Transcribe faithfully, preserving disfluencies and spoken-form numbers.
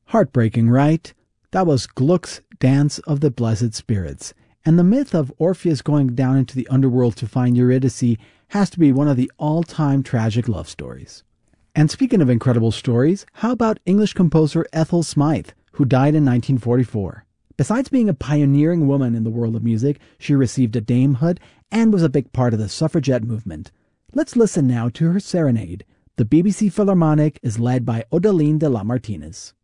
Heartbreaking, right? That was Gluck's Dance of the Blessed Spirits. And the myth of Orpheus going down into the underworld to find Eurydice has to be one of the all-time tragic love stories. And speaking of incredible stories, how about English composer Ethel Smythe, who died in nineteen forty-four? Besides being a pioneering woman in the world of music, she received a damehood and was a big part of the suffragette movement. Let's listen now to her serenade. The B B C Philharmonic is led by Odeline de la Martinez.